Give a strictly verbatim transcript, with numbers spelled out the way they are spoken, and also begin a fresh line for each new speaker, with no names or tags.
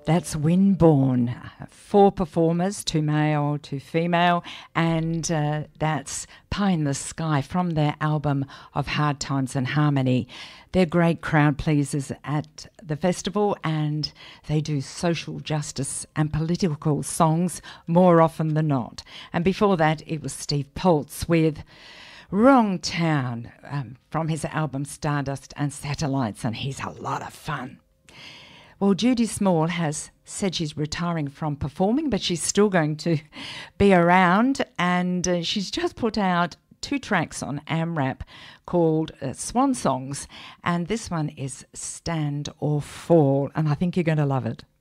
That's Windborne. Four performers, two male, two female, and uh, that's Pie in the Sky from their album of Hard Times and Harmony. They're great crowd pleasers at the festival, and they do social justice and political songs more often than not. And before that, it was Steve Poltz with Wrong Town um, from his album Stardust and Satellites, and he's a lot of fun. Well, Judy Small has said she's retiring from performing, but she's still going to be around, and uh, she's just put out two tracks on AMRAP called uh, Swan Songs, and this one is Stand or Fall, and I think you're going to love it.